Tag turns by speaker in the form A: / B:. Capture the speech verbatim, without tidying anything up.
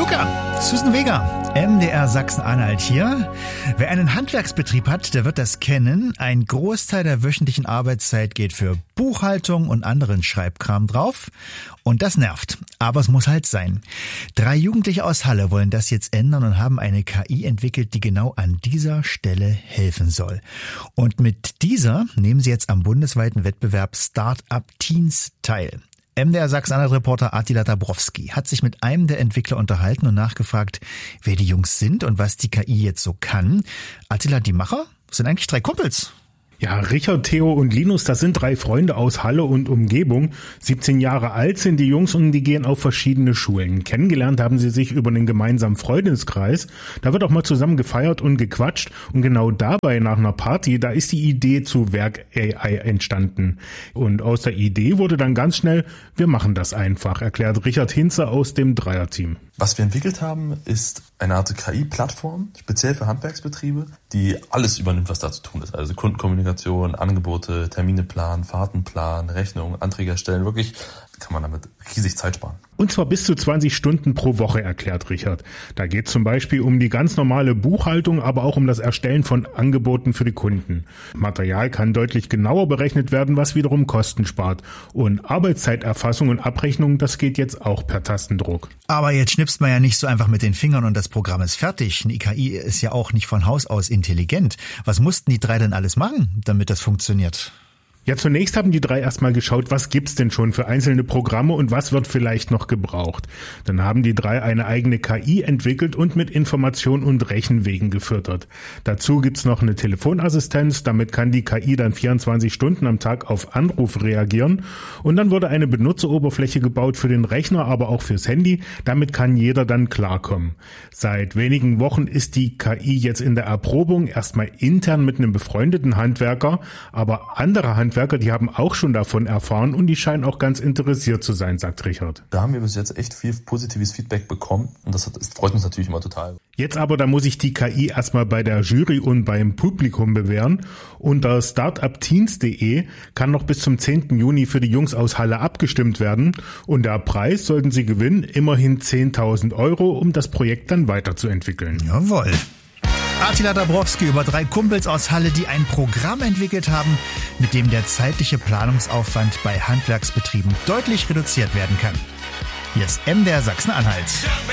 A: Luca, Susan Vega, M D R Sachsen-Anhalt hier. Wer einen Handwerksbetrieb hat, der wird das kennen. Ein Großteil der wöchentlichen Arbeitszeit geht für Buchhaltung und anderen Schreibkram drauf. Und das nervt. Aber es muss halt sein. Drei Jugendliche aus Halle wollen das jetzt ändern und haben eine K I entwickelt, die genau an dieser Stelle helfen soll. Und mit dieser nehmen sie jetzt am bundesweiten Wettbewerb Start-up Teens teil. M D R Sachsen-Anhalt-Reporter Attila Dabrowski hat sich mit einem der Entwickler unterhalten und nachgefragt, wer die Jungs sind und was die K I jetzt so kann. Attila, die Macher sind eigentlich drei Kumpels.
B: Ja, Richard, Theo und Linus, das sind drei Freunde aus Halle und Umgebung. siebzehn Jahre alt sind die Jungs und die gehen auf verschiedene Schulen. Kennengelernt haben sie sich über den gemeinsamen Freundeskreis. Da wird auch mal zusammen gefeiert und gequatscht. Und genau dabei, nach einer Party, da ist die Idee zu Werk A I entstanden. Und aus der Idee wurde dann ganz schnell, wir machen das einfach, erklärt Richard Hinze aus dem Dreierteam.
C: Was wir entwickelt haben, ist eine Art K I-Plattform, speziell für Handwerksbetriebe, die alles übernimmt, was da zu tun ist. Also Kundenkommunikation, Angebote, Termine planen, Fahrten planen, Rechnungen, Anträge erstellen. Wirklich kann man damit riesig Zeit sparen.
B: Und zwar bis zu zwanzig Stunden pro Woche, erklärt Richard. Da geht es zum Beispiel um die ganz normale Buchhaltung, aber auch um das Erstellen von Angeboten für die Kunden. Material kann deutlich genauer berechnet werden, was wiederum Kosten spart. Und Arbeitszeiterfassung und Abrechnung, das geht jetzt auch per Tastendruck.
A: Aber jetzt schnipst man ja nicht so einfach mit den Fingern und das Programm ist fertig. Die K I ist ja auch nicht von Haus aus intelligent. Was mussten die drei denn alles machen, damit das funktioniert?
B: Ja, zunächst haben die drei erstmal geschaut, was gibt's denn schon für einzelne Programme und was wird vielleicht noch gebraucht. Dann haben die drei eine eigene K I entwickelt und mit Information und Rechenwegen gefüttert. Dazu gibt's noch eine Telefonassistenz, damit kann die K I dann vierundzwanzig Stunden am Tag auf Anruf reagieren. Und dann wurde eine Benutzeroberfläche gebaut für den Rechner, aber auch fürs Handy. Damit kann jeder dann klarkommen. Seit wenigen Wochen ist die K I jetzt in der Erprobung, erstmal intern mit einem befreundeten Handwerker, aber andere Handwerker die haben auch schon davon erfahren und die scheinen auch ganz interessiert zu sein, sagt Richard.
C: Da haben wir bis jetzt echt viel positives Feedback bekommen und das, hat, das freut uns natürlich immer total.
B: Jetzt aber, da muss ich die K I erstmal bei der Jury und beim Publikum bewähren. Unter startup teens punkt de kann noch bis zum zehnten Juni für die Jungs aus Halle abgestimmt werden und der Preis, sollten sie gewinnen, immerhin zehntausend Euro, um das Projekt dann weiterzuentwickeln.
A: Jawohl. Attila Dabrowski über drei Kumpels aus Halle, die ein Programm entwickelt haben, mit dem der zeitliche Planungsaufwand bei Handwerksbetrieben deutlich reduziert werden kann. Hier ist M D R Sachsen-Anhalt.